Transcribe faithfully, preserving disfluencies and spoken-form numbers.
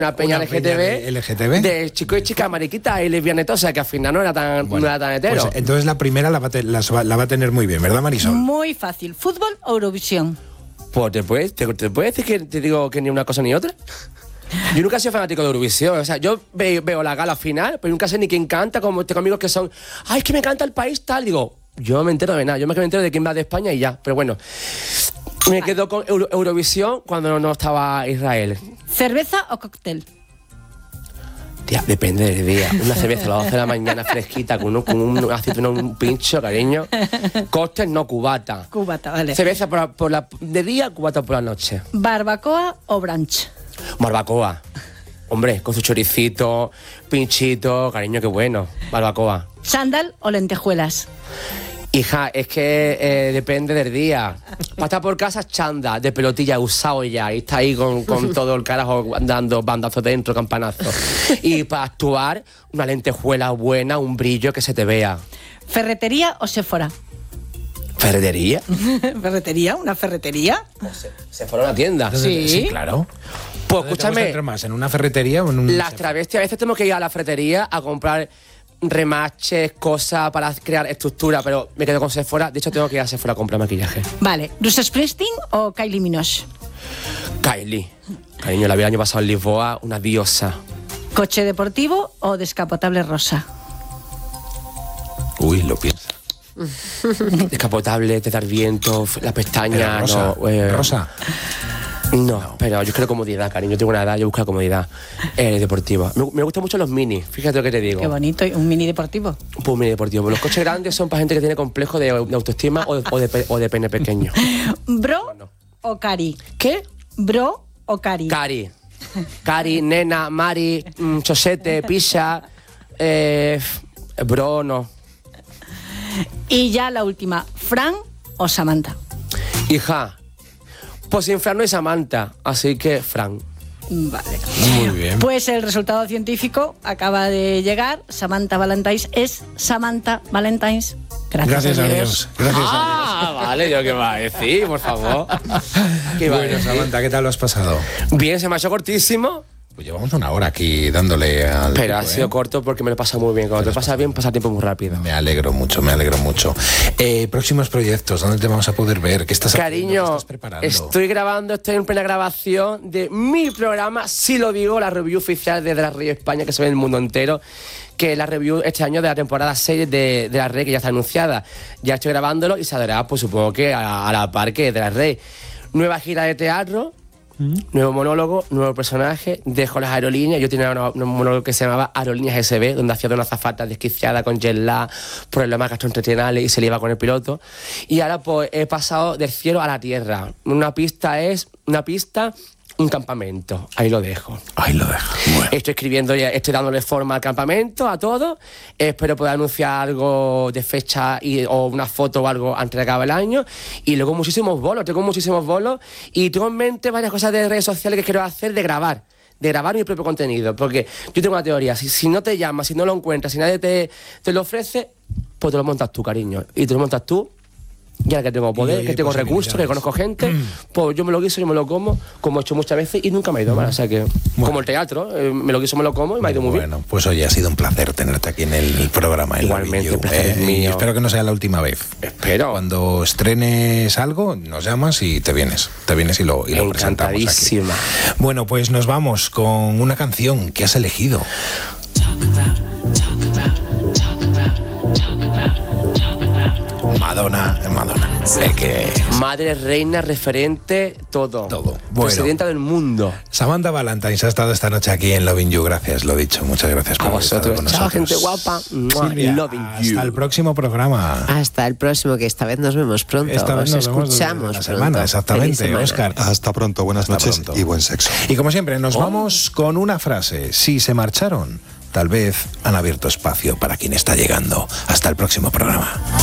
una peña Una L G T B, peña L G T B de chicos y chicas, mariquitas y lesbianetas, o sea que al final no era tan, Bueno, no era tan hetero. Pues entonces la primera la va, a te- las va- la va a tener muy bien, ¿verdad, Marisol? Muy fácil. ¿Fútbol o Eurovisión? Pues te puedes, te, te puedes decir que te digo que ni una cosa ni otra. Yo nunca he sido fanático de Eurovisión, o sea, yo ve, veo la gala final, pero nunca sé ni quién canta, como tengo amigos que son, ay, es que me encanta el país tal, digo, yo no me entero de nada, yo me entero de quién va de España y ya, pero bueno, me quedo con Euro- Eurovisión cuando no, no estaba Israel. ¿Cerveza o cóctel? Tía, depende del día. Una cerveza a las doce de la mañana fresquita con un, con un aceituna, un pincho, cariño. Cóctel, no, cubata. Cubata, vale. Cerveza por la, por la, de día, cubata por la noche. ¿Barbacoa o brunch? Barbacoa. Hombre, con su choricito, pinchito, cariño, qué bueno. Barbacoa. ¿Chándal o lentejuelas? Hija, es que eh, depende del día. Para estar por casa, chanda, de pelotilla, usado ya. Y está ahí con, con todo el carajo dando bandazos dentro, campanazo. Y para actuar, una lentejuela buena, un brillo que se te vea. ¿Ferretería o Sephora? ¿Ferretería? ¿Ferretería? ¿Una ferretería? Se, se fueron a una tienda. Sí. Sí, claro. Pues ¿Dónde te gusta escúchame, entrar más, en una ferretería o en un... las travestis a veces tenemos que ir a la ferretería a comprar remaches, cosas para crear estructura, pero me quedo con Sephora. De hecho, tengo que ir a Sephora a comprar maquillaje. Vale. ¿Bruce Springsteen o Kylie Minogue? Kylie. Cariño, la vi el año pasado en Lisboa, una diosa. ¿Coche deportivo o descapotable rosa? Uy, lo piensa. Descapotable, te dar viento, la pestaña, Pero rosa, no. eh, rosa. No, pero yo quiero comodidad, cariño. Yo tengo una edad, yo busco la comodidad eh, deportiva. Me, me gustan mucho los mini, fíjate lo que te digo. Qué bonito, un mini deportivo. Pues un mini deportivo. Los coches grandes son para gente que tiene complejo de, de autoestima o, o, de, pe- o de pene pequeño. ¿Bro No. o Cari? ¿Qué? ¿Bro o Cari? Cari. Cari, nena, Mari, mm, chosete, pizza, eh, bro, no. Y ya la última, ¿Fran o Samantha? Hija, pues sin Fran no hay Samantha, así que Fran. Vale. Muy bien. Pues el resultado científico acaba de llegar. Samantha Valentines es Samantha Valentines. Gracias, Gracias a Dios. Dios. Gracias a Ah, vale, yo qué va a decir, por favor. ¿Qué Dios. va a Bueno, decir? Samantha, ¿qué tal lo has pasado? Bien, se me ha hecho cortísimo, Pues llevamos una hora aquí dándole al... pero ha tipo, sido ¿eh? corto porque me lo pasa muy bien. Cuando te pasa bien, pasa el tiempo muy rápido. Me alegro mucho, me alegro mucho. Eh, próximos proyectos, ¿dónde te vamos a poder ver? ¿Qué estás haciendo? Cariño, ¿Qué estás preparando? estoy grabando, estoy en plena grabación de mi programa, sí lo digo, la review oficial de la Radio España, que se ve en el mundo entero, que es la review este año de la temporada seis de, de la Red, que ya está anunciada. Ya estoy grabándolo y saldrá, pues supongo que a, a la par que de la Red. Nueva gira de teatro, ¿Mm? nuevo monólogo, nuevo personaje, dejo las aerolíneas. Yo tenía una- un monólogo que se llamaba Aerolíneas S B, donde hacía de una azafata desquiciada con jet lag, problemas gastrointestinales y se le iba con el piloto. Y ahora pues he pasado del cielo a la tierra. Una pista es una pista, un campamento. Ahí lo dejo. Ahí lo dejo. Bueno. Estoy escribiendo ya, estoy dándole forma al campamento, a todo. Espero poder anunciar algo de fecha y, o una foto o algo antes de acabar el año. Y luego muchísimos bolos, tengo muchísimos bolos. Y tengo en mente varias cosas de redes sociales que quiero hacer, de grabar. De grabar mi propio contenido. Porque yo tengo una teoría, si, si no te llamas, si no lo encuentras, si nadie te, te lo ofrece, pues te lo montas tú, cariño. Y te lo montas tú. Ya que tengo poder, Y que tengo recursos, que conozco gente, pues yo me lo guiso, yo me lo como, como he hecho muchas veces y nunca me ha ido mal. O sea que, Bueno. como el teatro, eh, me lo guiso, me lo como y me ha ido muy bien. Bueno, pues oye, ha sido un placer tenerte aquí en el programa. en Igualmente, Love You, el placer es y mío. espero que no sea la última vez. Espero. Cuando estrenes algo, nos llamas y te vienes. Te vienes y lo, y lo presentamos aquí. Encantadísima. Bueno, pues nos vamos con una canción que has elegido. Madonna, Madonna. Sé que... Madre, reina, referente, todo. Todo. Bueno. Presidenta del mundo. Samantha Valentines ha estado esta noche aquí en Loving You. Gracias, lo dicho. Muchas gracias por A haber estado vosotros. con Chao, nosotros. gente guapa. Mua, Silvia, loving you. hasta el próximo programa. Hasta el próximo, que esta vez nos vemos pronto. Esta vez Os nos vemos escuchamos la pronto. semana, Feliz exactamente, semana. Óscar. Hasta pronto, buenas Hasta noches pronto. y buen sexo. Y como siempre, nos Oh. vamos con una frase. Si se marcharon, tal vez han abierto espacio para quien está llegando. Hasta el próximo programa.